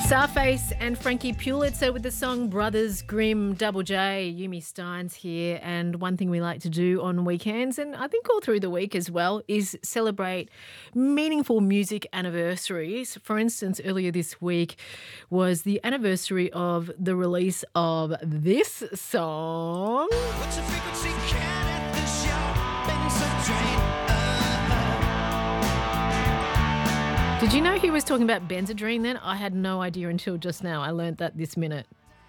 Starface and Frankie Pulitzer with the song Brothers Grimm. Double J, Yumi Steins here. And one thing we like to do on weekends, and I think all through the week as well, is celebrate meaningful music anniversaries. For instance, earlier this week was the anniversary of the release of this song. What's the frequency? Can this show been so drained? Did you know he was talking about Benzedrine then? I had no idea until just now. I learnt that this minute.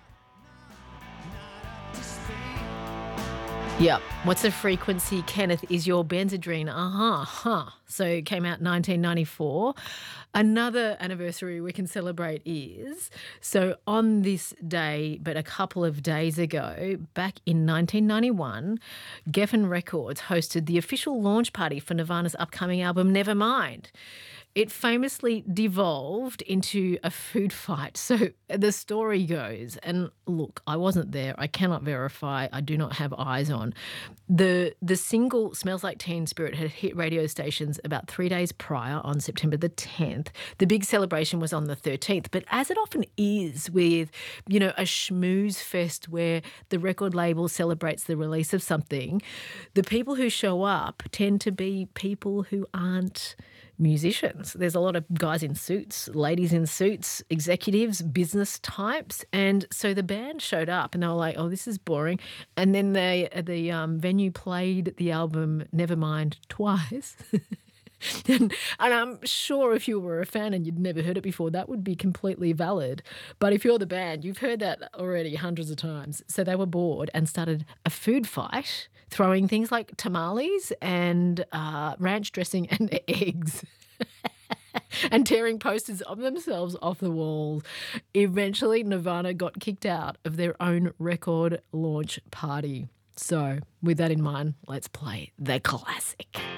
Yep. What's the frequency, Kenneth, is your Benzedrine? So it came out 1994. Another anniversary we can celebrate is, so on this day, but a couple of days ago, back in 1991, Geffen Records hosted the official launch party for Nirvana's upcoming album, Nevermind. It famously devolved into a food fight. So the story goes, and look, I wasn't there. I cannot verify. I do not have eyes on. The single Smells Like Teen Spirit had hit radio stations about 3 days prior on September the 10th. The big celebration was on the 13th. But as it often is with, a schmooze fest where the record label celebrates the release of something, the people who show up tend to be people who aren't musicians. There's a lot of guys in suits, ladies in suits, executives, business types. And so the band showed up and they were like, oh, this is boring. And then the venue played the album Nevermind twice. And I'm sure if you were a fan and you'd never heard it before, that would be completely valid. But if you're the band, you've heard that already hundreds of times. So they were bored and started a food fight, throwing things like tamales and ranch dressing and eggs. And tearing posters of themselves off the walls. Eventually, Nirvana got kicked out of their own record launch party. So, with that in mind, let's play the classic.